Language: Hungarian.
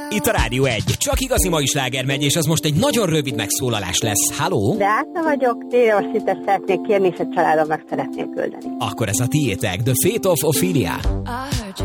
Itt a Rádió 1. Csak igazi mai sláger megy, és az most egy nagyon rövid megszólalás lesz. Halló? Beáta vagyok, Taylor-Swift-et szeretnék kérni, és a családom meg szeretnék küldeni. Akkor ez a tiétek. The Fate of Ophelia. I heard you